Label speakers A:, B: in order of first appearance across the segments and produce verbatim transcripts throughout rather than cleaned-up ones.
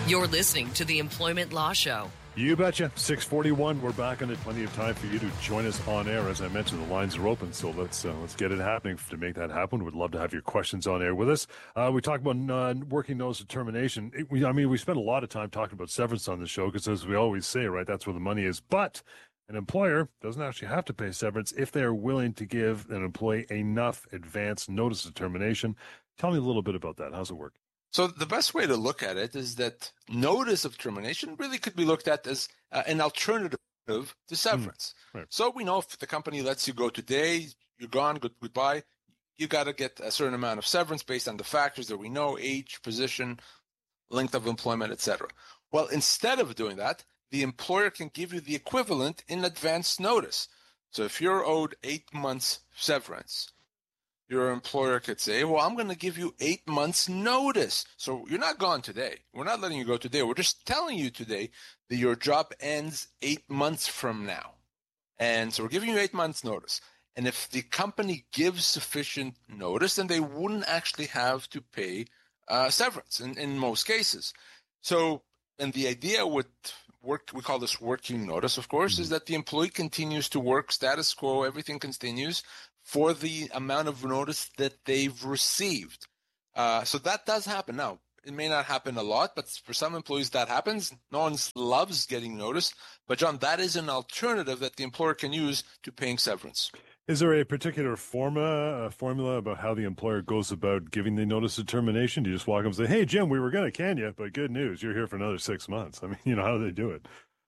A: You're listening to the Employment Law Show.
B: You betcha. six forty-one. We're back on it. Plenty of time for you to join us on air. As I mentioned, the lines are open, so let's uh, let's get it happening. To make that happen, we'd love to have your questions on air with us. Uh, we talked about uh, working notice of termination. It, we, I mean, we spent a lot of time talking about severance on the show because, as we always say, right, that's where the money is. But an employer doesn't actually have to pay severance if they are willing to give an employee enough advance notice of termination. Tell me a little bit about that. How's it work?
C: So the best way to look at it is that notice of termination really could be looked at as uh, an alternative to severance. Mm, right. So we know if the company lets you go today, you're gone, good, goodbye, you got to get a certain amount of severance based on the factors that we know, age, position, length of employment, et cetera. Well, instead of doing that, the employer can give you the equivalent in advance notice. So if you're owed eight months severance, your employer could say, well, I'm going to give you eight months notice. So you're not gone today. We're not letting you go today. We're just telling you today that your job ends eight months from now. And so we're giving you eight months notice. And if the company gives sufficient notice, then they wouldn't actually have to pay uh, severance in, in most cases. So, and the idea with work, we call this working notice, of course, mm-hmm. is that the employee continues to work, status quo, everything continues for the amount of notice that they've received. Uh, so that does happen. Now, it may not happen a lot, but for some employees that happens. No one loves getting notice. But, John, that is an alternative that the employer can use to paying severance.
B: Is there a particular formula, a formula about how the employer goes about giving the notice of termination? Do you just walk up and say, hey, Jim, we were going to can you, but good news, you're here for another six months. I mean, you know, how do they do it?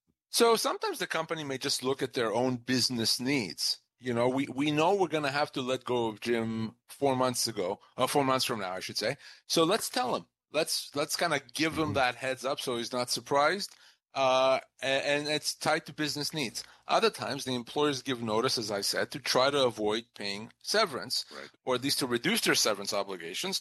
C: So sometimes the company may just look at their own business needs. You know, we, we know we're going to have to let go of Jim four months ago, uh, four months from now, I should say. So let's tell him. Let's let's kind of give him that heads up so he's not surprised. Uh, and, and it's tied to business needs. Other times, the employers give notice, as I said, to try to avoid paying severance, right, or at least to reduce their severance obligations.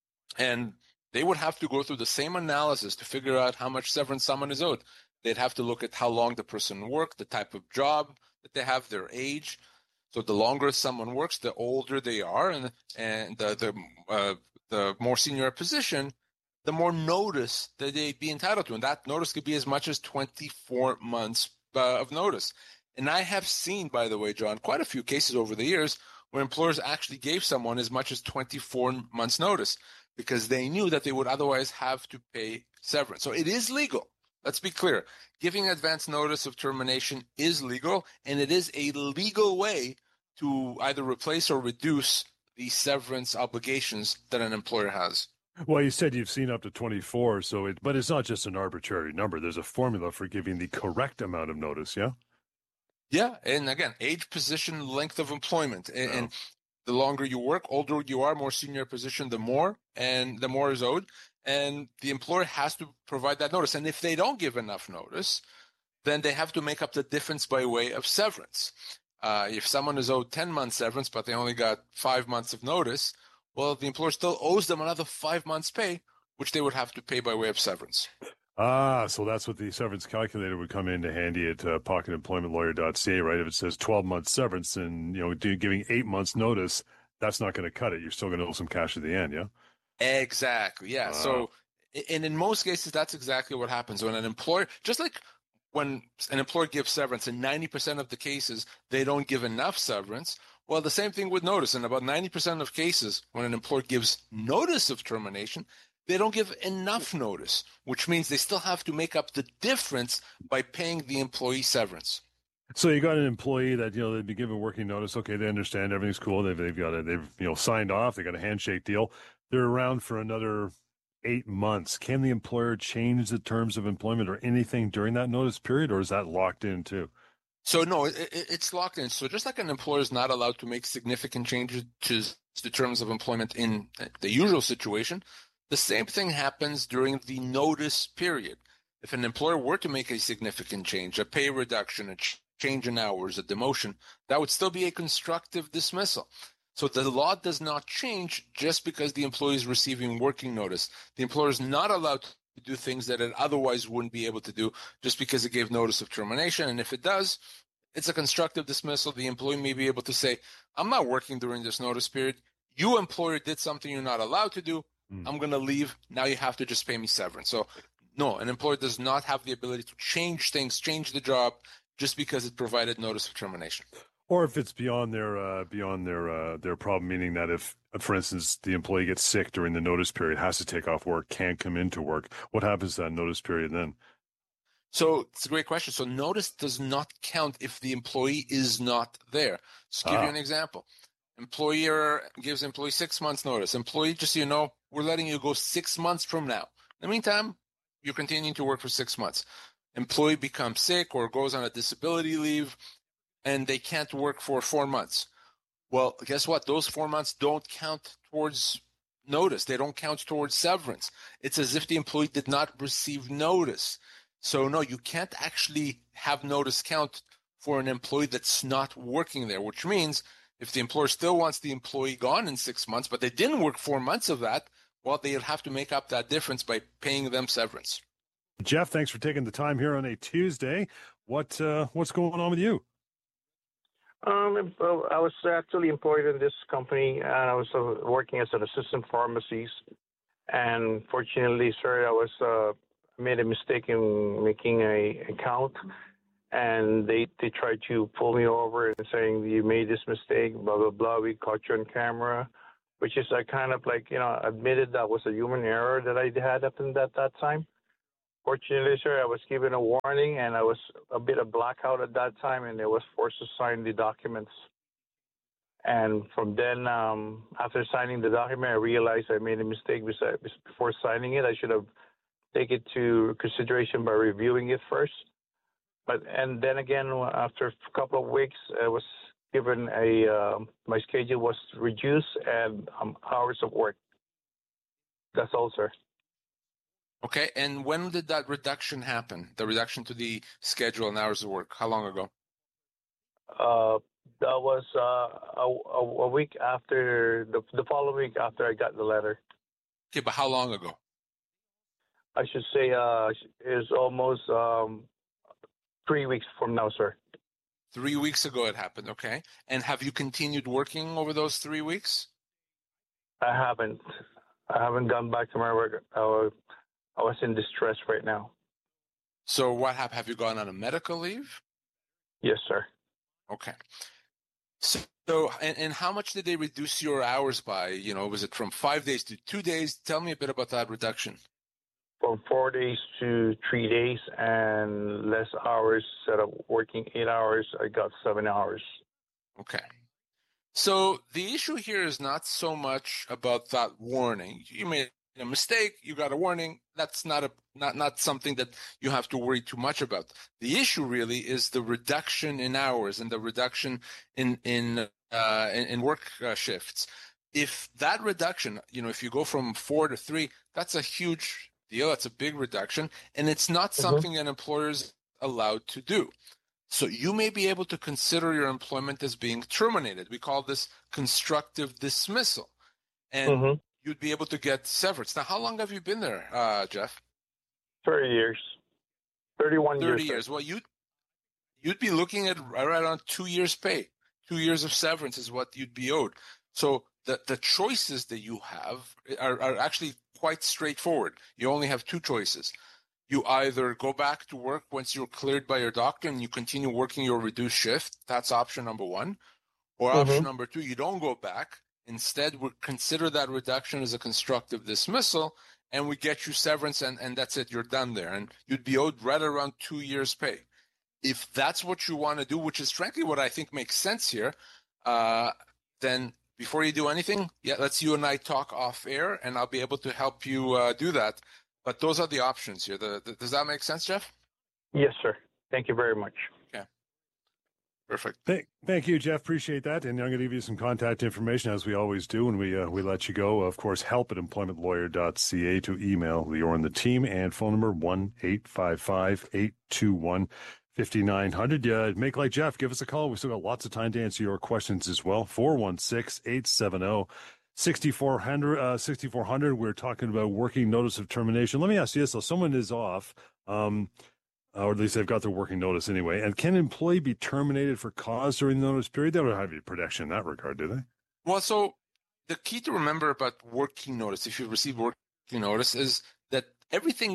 C: And they would have to go through the same analysis to figure out how much severance someone is owed. They'd have to look at how long the person worked, the type of job that they have, their age. So the longer someone works, the older they are, and and the the, uh, the more senior position, the more notice that they'd be entitled to. And that notice could be as much as twenty-four months uh, of notice. And I have seen, by the way, John, quite a few cases over the years where employers actually gave someone as much as twenty-four months notice because they knew that they would otherwise have to pay severance. So it is legal. Let's be clear. Giving advance notice of termination is legal, and it is a legal way to either replace or reduce the severance obligations that an employer has.
B: Well, you said you've seen up to twenty-four, so it, but it's not just an arbitrary number. There's a formula for giving the correct amount of notice, yeah?
C: Yeah, and again, age, position, length of employment. And, oh. and the longer you work, older you are, more senior position, the more, and the more is owed. And the employer has to provide that notice. And if they don't give enough notice, then they have to make up the difference by way of severance. Uh, if someone is owed ten months severance, but they only got five months of notice, well, the employer still owes them another five months pay, which they would have to pay by way of severance.
B: Ah, so that's what the severance calculator would come into handy at uh, pocket employment lawyer dot c a, right? If it says twelve months severance and, you know, do, giving eight months notice, that's not going to cut it. You're still going to owe some cash at the end, yeah?
C: Exactly, yeah. Ah. So, and in most cases, that's exactly what happens. When an employer, just like when an employer gives severance, in ninety percent of the cases, they don't give enough severance. Well, the same thing with notice. In about ninety percent of cases, when an employer gives notice of termination, they don't give enough notice, which means they still have to make up the difference by paying the employee severance.
B: So you got an employee that, you know, they'd be given working notice. Okay, they understand everything's cool. They've, they've got a, they've, you know, signed off. They got a handshake deal. They're around for another eight months. Can the employer change the terms of employment or anything during that notice period, or is that locked in too?
C: So no, it, it, it's locked in. So just like an employer is not allowed to make significant changes to the terms of employment in the usual situation, the same thing happens during the notice period. If an employer were to make a significant change, a pay reduction, a ch- change in hours, a demotion, that would still be a constructive dismissal. So the law does not change just because the employee is receiving working notice. The employer is not allowed to do things that it otherwise wouldn't be able to do just because it gave notice of termination. And if it does, it's a constructive dismissal. The employee may be able to say, I'm not working during this notice period. You, employer, did something you're not allowed to do. Mm. I'm going to leave. Now you have to just pay me severance. So No, an employer does not have the ability to change things, change the job, just because it provided notice of termination.
B: Or if it's beyond their uh, beyond their uh, their problem, meaning that if, for instance, the employee gets sick during the notice period, has to take off work, can't come into work, what happens to that notice period then?
C: So it's a great question. So notice does not count if the employee is not there. Just give
B: Ah.
C: you an example. Employer gives employee six months notice. Employee, just so you know, we're letting you go six months from now. In the meantime, you're continuing to work for six months. Employee becomes sick or goes on a disability leave, and they can't work for four months. Well, guess what? Those four months don't count towards notice. They don't count towards severance. It's as if the employee did not receive notice. So no, you can't actually have notice count for an employee that's not working there, which means if the employer still wants the employee gone in six months, but they didn't work four months of that, well, they'll have to make up that difference by paying them severance.
B: Jeff, thanks for taking the time here on a Tuesday. What uh, what's going on with you?
D: Um, I was actually employed in this company, and I was uh, working as an assistant pharmacist. And fortunately, sir, I was uh, made a mistake in making a account, and they they tried to pull me over and saying you made this mistake, blah blah blah. We caught you on camera, which is I kind of like you know admitted that was a human error that I had up in that that time. Fortunately, sir, I was given a warning, and I was a bit of blackout at that time, and I was forced to sign the documents. And from then, um, after signing the document, I realized I made a mistake. Before signing it, I should have taken it to consideration by reviewing it first. But and then again, after a couple of weeks, I was given a uh, my schedule was reduced and um, hours of work. That's all, sir.
C: Okay, and when did that reduction happen? The reduction to the schedule and hours of work? How long ago?
D: Uh, that was uh, a, a week after the the following week after I got the letter.
C: Okay, but how long ago?
D: I should say uh, is almost um, three weeks from now, sir.
C: Three weeks ago it happened. Okay, and have you continued working over those three weeks?
D: I haven't. I haven't gone back to my work. Uh, I was in distress right now.
C: So what happened? Have you gone on a medical leave?
D: Yes, sir.
C: Okay. So, so and, and how much did they reduce your hours by? You know, was it from five days to two days? Tell me a bit about that reduction.
D: From four days to three days and less hours. Instead of working eight hours, I got seven hours.
C: Okay. So the issue here is not so much about that warning. You made a mistake, you got a warning. That's not a not not something that you have to worry too much about. The issue really is the reduction in hours and the reduction in in uh, in, in work uh, shifts. If that reduction, you know, if you go from four to three, that's a huge deal. That's a big reduction, and it's not
D: Mm-hmm.
C: something an employer is allowed to do. So you may be able to consider your employment as being terminated. We call this constructive dismissal. And
D: Mm-hmm.
C: you'd be able to get severance. Now, how long have you been there, uh, Jeff?
D: thirty years. thirty-one
C: thirty
D: years.
C: years. Well, you'd, you'd be looking at right around two years' pay. Two years of severance is what you'd be owed. So the, the choices that you have are, are actually quite straightforward. You only have two choices. You either go back to work once you're cleared by your doctor and you continue working your reduced shift. That's option number one. Or
D: Mm-hmm.
C: option number two, you don't go back. Instead, we consider that reduction as a constructive dismissal, and we get you severance, and, and that's it. You're done there. And you'd be owed right around two years' pay. If that's what you want to do, which is frankly what I think makes sense here, uh, then before you do anything, yeah, let's you and I talk off air, and I'll be able to help you uh, do that. But those are the options here. The, the, does that make sense, Jeff?
D: Yes, sir. Thank you very much.
C: Okay. Perfect.
B: Thank, thank you, Jeff. Appreciate that. And I'm going to give you some contact information, as we always do when we uh, we let you go. Of course, help at employment lawyer dot c a to email Lior and the team, and phone number one eight five five, eight two one, five nine zero zero. Yeah, make like Jeff. Give us a call. We still got lots of time to answer your questions as well. four one six, eight seven zero, six four zero zero. Uh, sixty-four hundred. We're talking about working notice of termination. Let me ask you this. So someone is off. Um, or at least they've got their working notice anyway. And can an employee be terminated for cause during the notice period? They don't have any protection in that regard, do they?
C: Well, so the key to remember about working notice, if you receive working notice, is that everything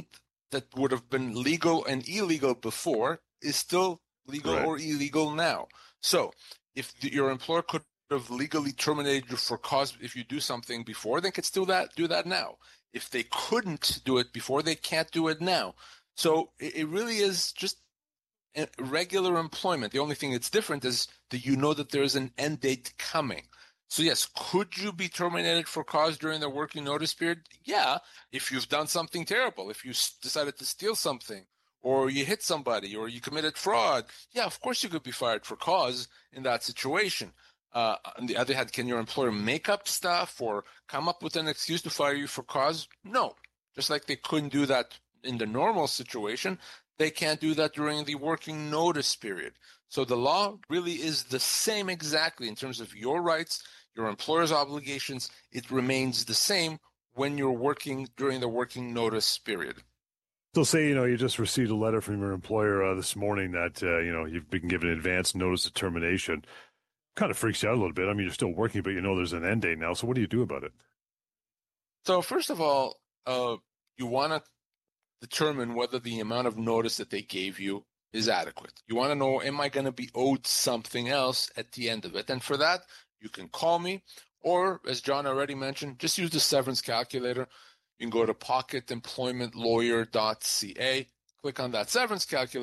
C: that would have been legal and illegal before is still legal
B: Right.
C: or illegal now. So if the, your employer could have legally terminated you for cause if you do something before, they could still that do that now. If they couldn't do it before, they can't do it now. So it, it really is just regular employment. The only thing that's different is that you know that there's an end date coming. So yes, could you be terminated for cause during the working notice period? Yeah, if you've done something terrible, if you decided to steal something, or you hit somebody, or you committed fraud, yeah, of course you could be fired for cause in that situation. Uh, on the other hand, can your employer make up stuff or come up with an excuse to fire you for cause? No. Just like they couldn't do that in the normal situation, they can't do that during the working notice period. So the law really is the same exactly in terms of your rights, your employer's obligations. It remains the same when you're working during the working notice period.
B: So say, you know, you just received a letter from your employer uh, this morning that, uh, you know, you've been given advance notice of termination. Kind of freaks you out a little bit. I mean, you're still working, but you know there's an end date now. So what do you do about it?
C: So first of all, uh, you want to determine whether the amount of notice that they gave you is adequate. You want to know, am I going to be owed something else at the end of it? And for that, you can call me, or as John already mentioned, just use the severance calculator. You can go to pocket employment lawyer dot c a, click on that severance calculator.